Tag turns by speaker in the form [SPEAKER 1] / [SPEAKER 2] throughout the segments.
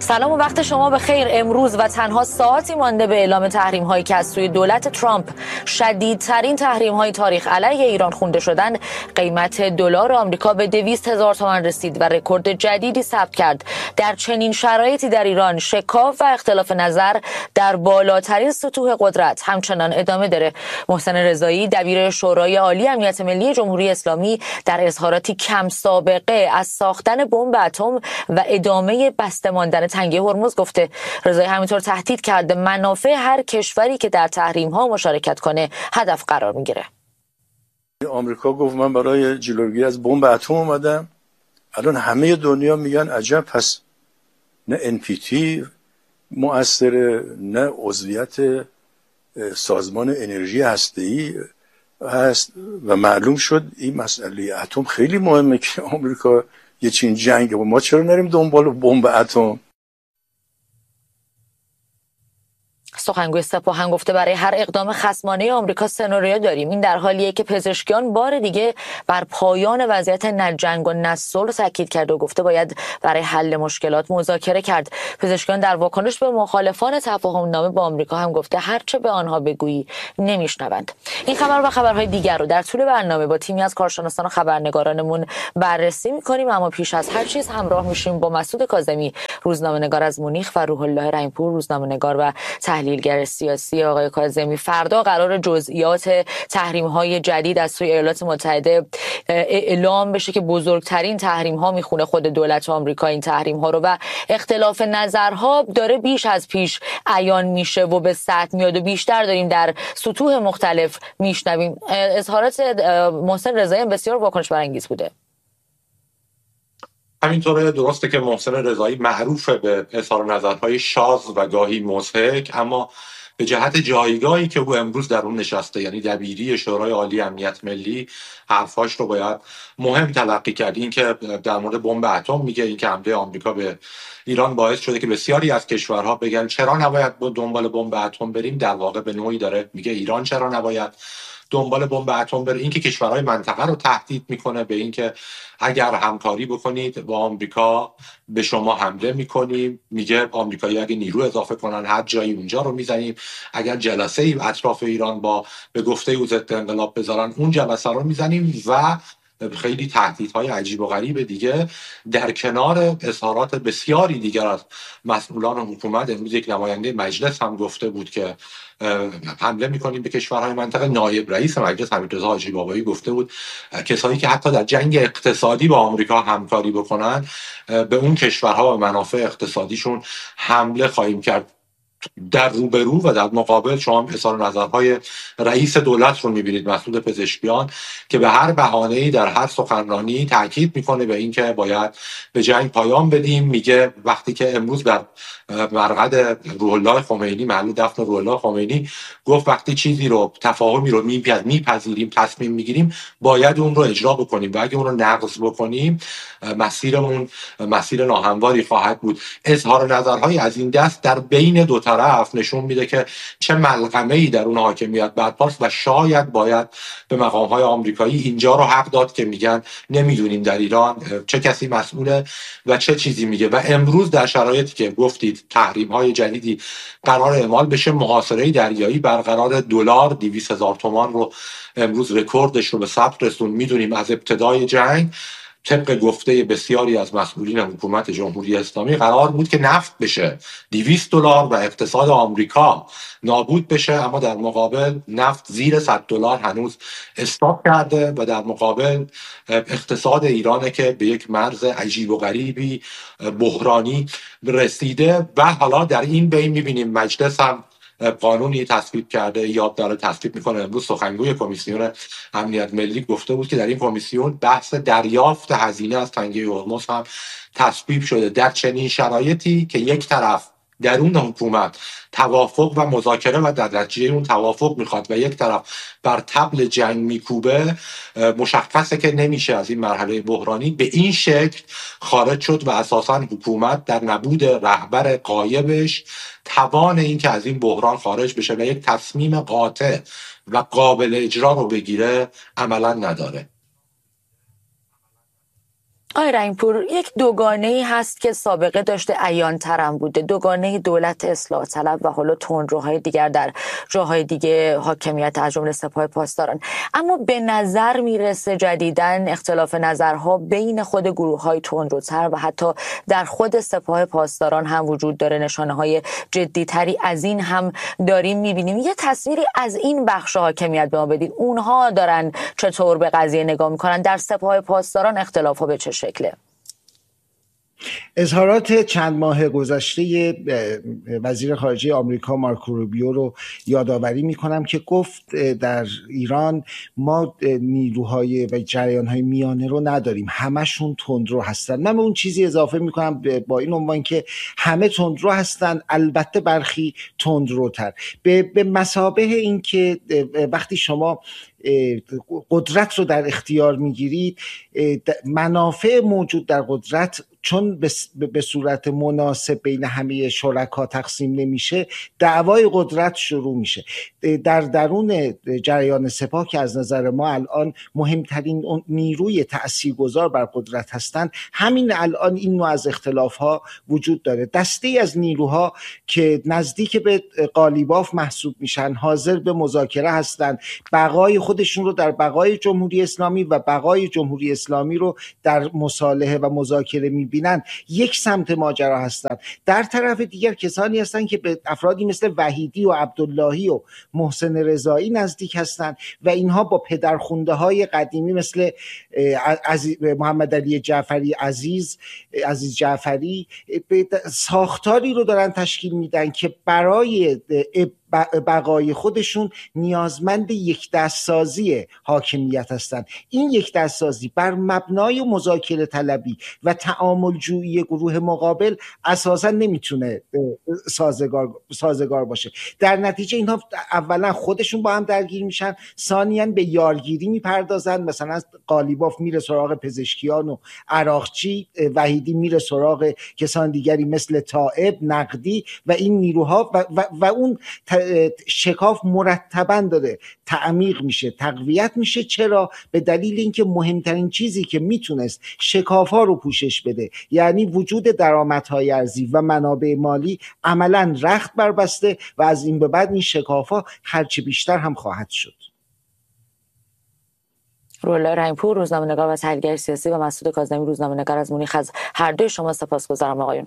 [SPEAKER 1] سلام و وقت شما بخیر. امروز و تنها ساعتی مانده به اعلام تحریم هایی که از سوی دولت ترامپ شدیدترین تحریم های تاریخ علیه ایران خونده شدن، قیمت دلار آمریکا به 200,000 تومان رسید و رکورد جدیدی ثبت کرد. در چنین شرایطی در ایران شکاف و اختلاف نظر در بالاترین سطوح قدرت همچنان ادامه داره. محسن رضایی دبیر شورای عالی امنیت ملی جمهوری اسلامی در اظهاراتی کم سابقه از ساختن بمب اتم و ادامه بسته ماندن تنگه هرمز گفته. رضایی همینطور تهدید کرده منافع هر کشوری که در تحریم ها مشارکت کنه هدف قرار میگیره.
[SPEAKER 2] آمریکا گفت من برای جلوگیری از بمب اتم اومدم. الان همه دنیا میگن عجب، پس نه NPT مؤثره، نه عضویت سازمان انرژی هسته‌ای هست و معلوم شد این مسئله اتم خیلی مهمه که آمریکا یه چین جنگ و ما چرا نریم دنبال بمب اتم؟
[SPEAKER 1] سخنگوی سپاه گفته برای هر اقدام خصمانه آمریکا سناریو داریم. این در حالیه که پزشکیان بار دیگه بر پایان وضعیت نه جنگ و نه صلح تاکید کرد و گفته باید برای حل مشکلات مذاکره کرد. پزشکیان در واکنش به مخالفان تفاهم نامه با آمریکا هم گفته هرچه به آنها بگویی نمیشنوند. این خبر و خبرهای دیگر رو در طول برنامه با تیمی از کارشناسان و خبرنگارانمون بررسی می‌کنیم، اما پیش از هر چیز همراه میشیم با مسعود کاظمی، روزنامه‌نگار از مونیخ، و روح الله رحیم‌پور، روزنامه‌نگار و تحلیلگر سیاسی. آقای کاظمی، فردا قرار جزئیات تحریم‌های جدید از سوی ایالات متحده اعلام بشه که بزرگترین تحریم‌ها میخونه خود دولت آمریکا این تحریم‌ها رو، و اختلاف نظرها داره بیش از پیش عیان میشه و به سطح میاد و بیشتر داریم در سطوح مختلف میشنویم. اظهارات محسن رضایی بسیار واکنش برانگیز بوده.
[SPEAKER 3] همینطوره، درسته که محسن رضایی معروفه به اظهار نظرهای شاذ و گاهی مضحک، اما به جهت جایگاهی که او امروز در اون نشسته، یعنی دبیری شورای عالی امنیت ملی، حرفاش رو باید مهم تلقی کرد. این که در مورد بمب اتم میگه، این که حمله آمریکا به ایران باعث شده که بسیاری از کشورها بگن چرا نباید دنبال بمب اتم بریم، در واقع به نوعی داره میگه ایران چرا نباید دنبال بمب اتم بره. این که کشورهای منطقه رو تهدید میکنه به این که اگر همکاری بکنید با آمریکا به شما حمله میکنیم. میگه آمریکایی اگه نیرو اضافه کنن هر جایی اونجا رو میزنیم، اگر جلسه ای اطراف ایران با به گفته او ضد انقلاب بذارن اون جلسه رو میزنیم، و خیلی تهدیدهای عجیب و غریب دیگه، در کنار اظهارات بسیاری دیگر از مسئولان حکومت. امروز یک نماینده مجلس هم گفته بود که حمله میکنیم به کشورهای منطقه. نایب رئیس مجلس حمیدرضا حاجی بابایی گفته بود کسایی که حتی در جنگ اقتصادی با آمریکا همکاری بکنن به اون کشورها و منافع اقتصادیشون حمله خواهیم کرد. در روبرو و در مقابل شما اظهار نظرهای رئیس دولت رو میبینید، مسعود پزشکیان، که به هر بهانه‌ای در هر سخنرانی تاکید میکنه به این که باید به جنگ پایان بدیم. میگه وقتی که امروز بر مرقد روح الله خمینی، محل دفن روح الله خمینی، گفت وقتی چیزی رو، تفاهمی رو میپذیریم، تصمیم میگیریم، باید اون رو اجرا بکنیم و اگه اون رو نقض بکنیم مسیرمون مسیر ناهمواری خواهد بود. اظهار نظرهای از این دست در بین دو طرف نشون میده که چه ملغمه‌ای در اون حاکمیت برپاست و شاید باید به مقام‌های آمریکایی اینجا رو حق داد که میگن نمیدونیم در ایران چه کسی مسئوله و چه چیزی میگه. و امروز در شرایطی که گفتید تحریم‌های جدیدی قرار اعمال بشه، محاصره دریایی برقرار، دلار 200,000 تومان رو امروز رکوردش رو به ثبت رسون. میدونیم از ابتدای جنگ طبق گفته بسیاری از مسئولین حکومت جمهوری اسلامی قرار بود که نفت بشه $200 و اقتصاد آمریکا نابود بشه، اما در مقابل نفت زیر $100 هنوز استاپ کرده و در مقابل اقتصاد ایرانه که به یک مرز عجیب و غریبی بحرانی رسیده. و حالا در این بین میبینیم مجلس هم قانونی تصویب کرده یا داره تصویب میکنه. امروز سخنگوی کمیسیون امنیت ملی گفته بود که در این کمیسیون بحث دریافت هزینه از تنگه هرمز هم تصویب شده. در چنین شرایطی که یک طرف درون حکومت توافق و مذاکره و در نتیجه اون توافق میخواد و یک طرف بر طبل جنگ میکوبه، مشخصه که نمیشه از این مرحله بحرانی به این شکل خارج شد و اساساً حکومت در نبود رهبر غایبش توان این که از این بحران خارج بشه و یک تصمیم قاطع و قابل اجرا رو بگیره عملاً نداره.
[SPEAKER 1] آقای رحیم‌پور، یک دوگانه‌ای هست که سابقه داشته، عیان‌ترم بوده، دوگانه دولت اصلاح طلب و حالا تندروهای دیگر در جاهای دیگه حاکمیت از جمله سپاه پاسداران. اما به نظر میرسه جدیداً اختلاف نظرها بین خود گروه‌های تندروتر و حتی در خود سپاه پاسداران هم وجود داره. نشانه‌های جدی‌تری از این هم داریم می‌بینیم. یه تصویری از این بخش حاکمیت به ما بدید. اونها دارن چطور به قضیه نگاه می‌کنن؟ در سپاه پاسداران اختلاف‌ها به چه شکله؟
[SPEAKER 4] اظهارات چند ماه گذشته وزیر خارجه آمریکا مارکو روبیو رو یادآوری میکنم که گفت در ایران ما نیروهای و جریانهای میانه رو نداریم، همشون تندرو هستن. من به اون چیزی اضافه میکنم با این عنوان که همه تندرو هستن، البته برخی تندروتر، به مثابه این که وقتی شما قدرت رو در اختیار میگیرید، منافع موجود در قدرت چون به صورت مناسب بین همه شرکا تقسیم نمیشه، دعوای قدرت شروع میشه. در درون جریان سپاه که از نظر ما الان مهمترین نیروی تاثیرگذار بر قدرت هستند، همین الان این نوع از اختلاف ها وجود داره. دسته از نیروها که نزدیک به قالیباف محسوب میشن، حاضر به مذاکره هستند، بقای خودشون رو در بقای جمهوری اسلامی و بقای جمهوری اسلامی رو در مصالحه و مذاکره میبینن، یک سمت ماجرا هستند. در طرف دیگر کسانی هستند که به افرادی مثل وحیدی و عبداللهی و محسن رضایی نزدیک هستند و اینها با پدرخونده های قدیمی مثل محمد علی جعفری عزیز جعفری ساختاری رو دارن تشکیل میدن که برای بقای خودشون نیازمند یک دستسازی حاکمیت هستند. این یک دستسازی بر مبنای مذاکره طلبی و تعامل جویی گروه مقابل اساسا نمیتونه سازگار باشه. در نتیجه اینها اولا خودشون با هم درگیر میشن، ثانیاً به یارگیری میپردازن. مثلا قالیباف میره سراغ پزشکیان و عراقچی، وحیدی میره سراغ کسان دیگری مثل طائب، نقدی و این نیروها و اون شکاف مرتباً داره تعمیق میشه، تقویت میشه. چرا؟ به دلیل اینکه مهمترین چیزی که میتونست شکاف‌ها رو پوشش بده، یعنی وجود درآمدهای ارزی و منابع مالی، عملاً رخت بربسته و از این به بعد این شکاف‌ها هرچه بیشتر هم خواهد شد.
[SPEAKER 1] رولا رحیم‌پور، روزنامه‌نگار و تحلیلگر سیاسی، و مسعود کاظمی، روزنامه‌نگار از مونیخ، از هر دوی شما سپاسگزارم آقایون.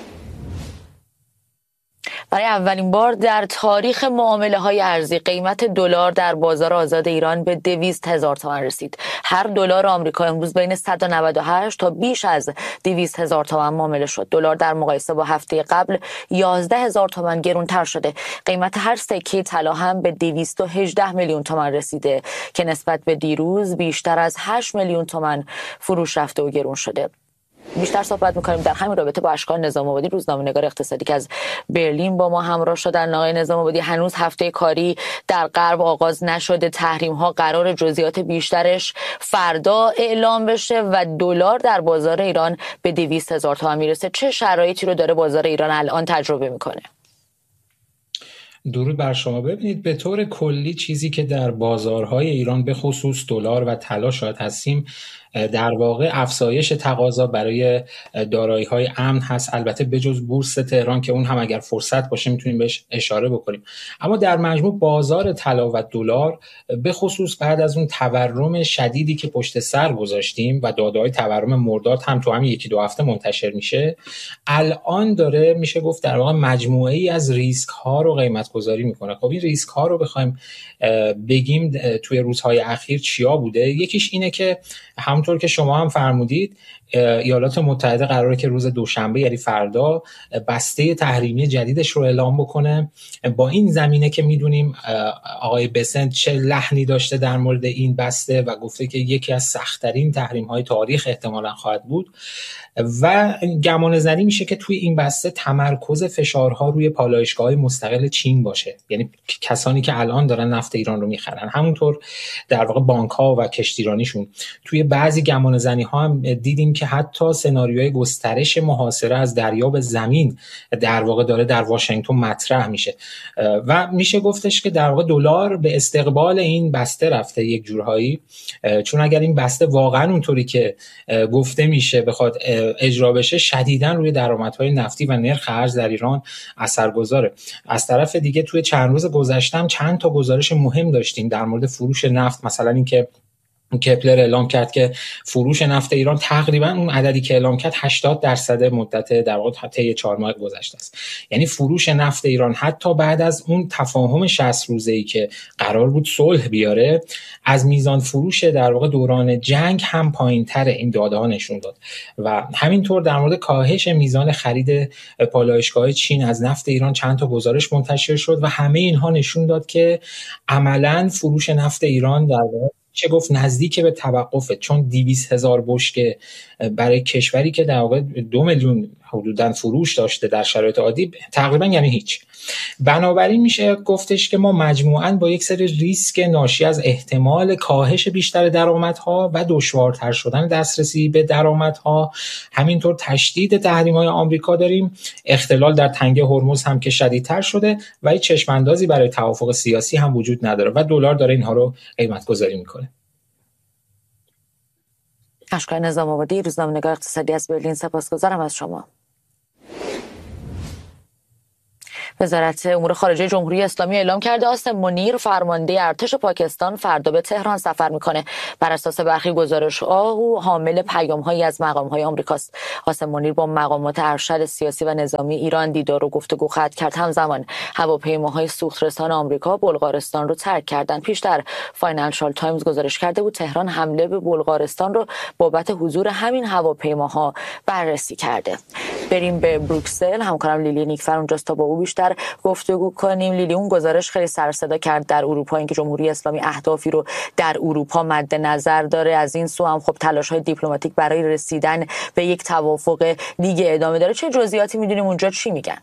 [SPEAKER 1] برای اولین بار در تاریخ معامله‌های ارزی قیمت دلار در بازار آزاد ایران به 200,000 تومان رسید. هر دلار آمریکا امروز بین 198 تا بیش از 200,000 تومان معامله شد. دلار در مقایسه با هفته قبل 11,000 تومان گرانتر شده. قیمت هر سکه طلا هم به 218 میلیون تومان رسیده که نسبت به دیروز بیشتر از 8 میلیون تومان فروش رفته و گران شده. بیشتر صحبت می‌کنیم در همین رابطه با اشکان نظام آبادی، روزنامه‌نگار اقتصادی که از برلین با ما همراه شدن. آقای نظام آبادی، هنوز هفته کاری در غرب آغاز نشده، تحریم‌ها قرار جزئیات بیشترش فردا اعلام بشه و دلار در بازار ایران به 200,000 تومان میرسه. چه شرایطی رو داره بازار ایران الان تجربه میکنه؟
[SPEAKER 5] درود بر شما. ببینید، به طور کلی چیزی که در بازارهای ایران به خصوص دلار و طلا شاهد هستیم در واقع افزایش تقاضا برای دارایی‌های امن هست، البته بجز بورس تهران که اون هم اگر فرصت باشه میتونیم بهش اشاره بکنیم. اما در مجموع بازار طلا و دلار به خصوص بعد از اون تورم شدیدی که پشت سر گذاشتیم و داده‌های تورم مرداد هم تو همین یکی دو هفته منتشر میشه، الان داره میشه گفت در واقع مجموعه‌ای از ریسک ها رو قیمت گذاری میکنه. خب این ریسک ها رو بخوایم بگیم توی روزهای اخیر چیا بوده، یکیش اینه که همونطور که شما هم فرمودید ایالات متحده قراره که روز دوشنبه یعنی فردا بسته تحریمی جدیدش رو اعلام بکنه. با این زمینه که میدونیم آقای بسنت چه لحنی داشته در مورد این بسته و گفته که یکی از سخت‌ترین تحریم‌های تاریخ احتمالاً خواهد بود و گمان زنی میشه که توی این بسته تمرکز فشارها روی پالایشگاه‌های مستقل چین باشه، یعنی کسانی که الان دارن نفت ایران رو میخرن، همونطور در واقع بانک‌ها و کشتیرانیشون توی بعضی بعضی گمانه‌زنی ها هم دیدیم که حتی سناریوی گسترش محاصره از دریا به زمین در واقع داره در واشنگتن مطرح میشه و میشه گفتش که در واقع دلار به استقبال این بسته رفته یک جورهایی، چون اگر این بسته واقعا اونطوری که گفته میشه بخواد اجرا بشه شدیداً روی درآمدهای نفتی و نرخ ارز در ایران اثرگذاره. از طرف دیگه توی چند روز گذشته هم چند تا گزارش مهم داشتیم در مورد فروش نفت، مثلا اینکه کپلر اعلام کرد که فروش نفت ایران تقریبا اون عددی که اعلام کرد 80% مدت در واقع طی 4 ماه گذشته است. یعنی فروش نفت ایران حتی بعد از اون تفاهم 60 روزه‌ای که قرار بود صلح بیاره از میزان فروش در واقع دوران جنگ هم پایین‌تر این داده‌ها نشون داد و همینطور در مورد کاهش میزان خرید پالایشگاه چین از نفت ایران چند تا گزارش منتشر شد و همه اینها نشون داد که عملاً فروش نفت ایران در واقع چه گفت نزدیک به توقفه، چون 200,000 بشکه برای کشوری که در واقع 2 میلیون حدوداً فروش داشته در شرایط عادی تقریبا یعنی هیچ. بنابراین میشه گفتش که ما مجموعاً با یک سری ریسک ناشی از احتمال کاهش بیشتر درآمدها و دشوارتر شدن دسترسی به درآمدها، همینطور تشدید تحریم‌های آمریکا داریم، اختلال در تنگه هرمز هم که شدیدتر شده و هیچ چشم‌اندازی برای توافق سیاسی هم وجود نداره و دلار داره اینها رو قیمت گذاری میکنه.
[SPEAKER 1] اشکان نظام آبادی، روزنامه‌نگار اقتصادی از برلین، سپاسگزارم از شما. وزارت امور خارجه جمهوری اسلامی اعلام کرده قاسم منیر فرمانده ارتش پاکستان فردا به تهران سفر میکنه. بر اساس برخی گزارش‌ها او حامل پیام‌هایی از مقام‌های آمریکاست. قاسم منیر با مقامات ارشد سیاسی و نظامی ایران دیدار و گفتگو خواهد کرد. همزمان هواپیماهای سوخترسان آمریکا بلغارستان رو ترک کردند. پیشتر فاینانشال تایمز گزارش کرده بود تهران حمله به بلغارستان رو بابت حضور همین هواپیماها بررسی کرده. بریم به بروکسل. همکارم لیلی نیکفر اونجاست تا با او بیشتر گفتگو کنیم. لیلی، اون گزارش خیلی سر صدا کرد در اروپا، اینکه جمهوری اسلامی اهدافی رو در اروپا مد نظر داره، از این سو هم خب تلاش‌های دیپلماتیک برای رسیدن به یک توافق دیگه ادامه داره. چه جزئیاتی می‌دونیم اونجا چی میگن؟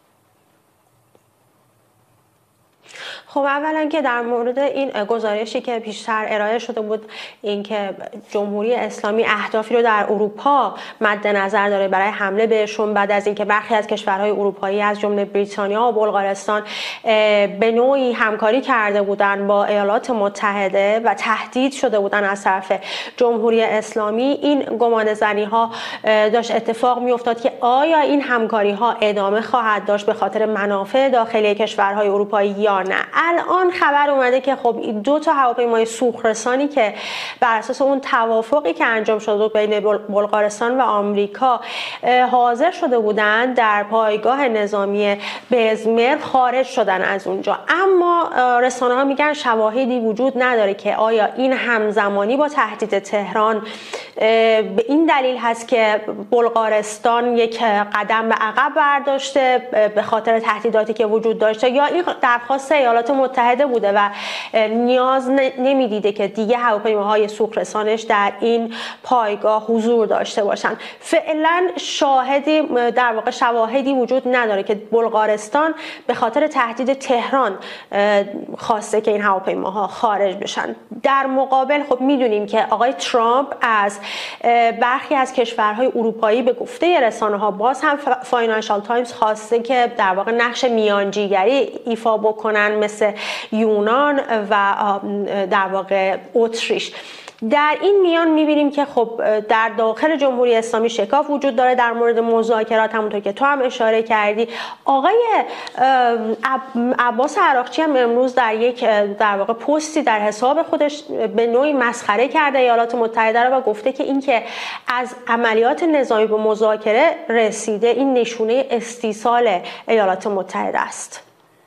[SPEAKER 6] خب اولا که در مورد این گزارشی که پیشتر ارائه شده بود، اینکه جمهوری اسلامی اهدافی رو در اروپا مد نظر داره برای حمله بهشون، بعد از اینکه برخی از کشورهای اروپایی از جمله بریتانیا و بلغارستان به نوعی همکاری کرده بودن با ایالات متحده و تهدید شده بودن از طرف جمهوری اسلامی، این گمانه‌زنی ها داشت اتفاق میافتاد که آیا این همکاری ها ادامه خواهد داشت به خاطر منافع داخلی کشورهای اروپایی یا نه. الان خبر اومده که خب 2 تا هواپیمای سوخترسانی که بر اساس اون توافقی که انجام شده بین بلغارستان و آمریکا حاضر شده بودن در پایگاه نظامی بزمر خارج شدن از اونجا، اما رسانه‌ها میگن شواهدی وجود نداره که آیا این همزمانی با تهدید تهران به این دلیل هست که بلغارستان یک قدم به عقب برداشته به خاطر تهدیداتی که وجود داشته، یا این درخواست ایالات متحده بوده و نیاز نمیدیده که دیگه هواپیماهای سوخترسانش در این پایگاه حضور داشته باشن. فعلا در واقع شواهدی وجود نداره که بلغارستان به خاطر تهدید تهران خواسته که این هواپیماها خارج بشن. در مقابل خب میدونیم که آقای ترامپ از برخی از کشورهای اروپایی به گفته رسانه‌ها، باز هم فاینانشال تایمز، خواسته که در واقع نقش میانجیگری ایفا بکنن مثل یونان و در واقع اتریش. در این میان میبینیم که خب در داخل جمهوری اسلامی شکاف وجود داره در مورد مذاکرات، همونطور که تو هم اشاره کردی. آقای عباس عراقچی هم امروز در واقع پستی در حساب خودش به نوعی مسخره کرده ایالات متحده رو و گفته که اینکه از عملیات نظامی به مذاکره رسیده این نشونه استیصال ایالات متحده است.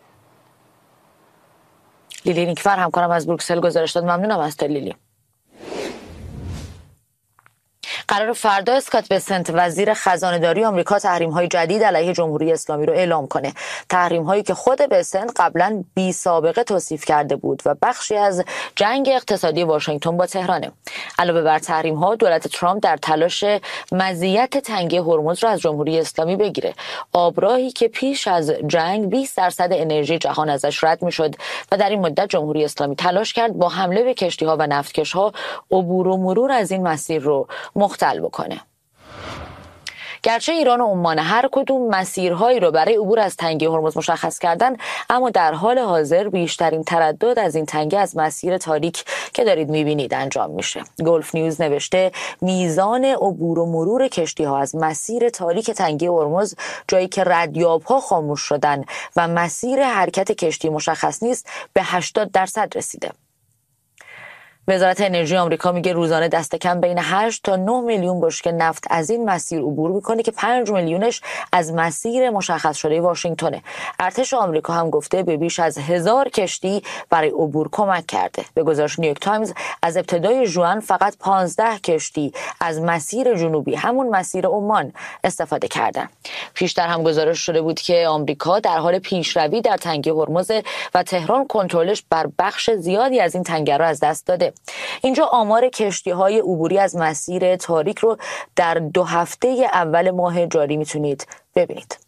[SPEAKER 1] لیلی نیکفر همکارم از بروکسل گزارش داد. ممنونم از تو لیلی. قرار فردا اسکات بسنت وزیر خزانه‌داری آمریکا تحریم‌های جدید علیه جمهوری اسلامی رو اعلام کنه. تحریم‌هایی که خود بسنت قبلا بی سابقه توصیف کرده بود و بخشی از جنگ اقتصادی واشنگتن با تهرانه. علاوه بر تحریم‌ها، دولت ترامپ در تلاش مزیت تنگه هرمز را از جمهوری اسلامی بگیره. آبراهی که پیش از جنگ 20% انرژی جهان ازش رد می‌شد و در این مدت جمهوری اسلامی تلاش کرد با حمله به کشتی‌ها و نفتکش‌ها عبور و مرور از این مسیر رو مختل بکنه. گرچه ایران و عمان هر کدوم مسیرهایی رو برای عبور از تنگه هرمز مشخص کردن، اما در حال حاضر بیشترین تردد از این تنگه از مسیر تاریک که دارید میبینید انجام میشه. گلف نیوز نوشته میزان عبور و مرور کشتی ها از مسیر تاریک تنگه هرمز، جایی که ردیاب‌ها خاموش شدن و مسیر حرکت کشتی مشخص نیست، به 80% رسیده. وزارت انرژی آمریکا میگه روزانه دست کم بین 8 تا 9 میلیون بشکه نفت از این مسیر عبور میکنه که 5 میلیونش از مسیر مشخص شده واشنگتنه. ارتش آمریکا هم گفته به بیش از 1000 کشتی برای عبور کمک کرده. به گزارش نیویورک تایمز از ابتدای ژوئن فقط 15 کشتی از مسیر جنوبی، همون مسیر عمان، استفاده کردن. پیشتر هم گزارش شده بود که آمریکا در حال پیشروی در تنگه هرمز و تهران کنترلش بر بخش زیادی از این تنگه را از دست داده. اینجا آمار کشتی‌های عبوری از مسیر تاریک رو در 2 هفته اول ماه جاری میتونید ببینید.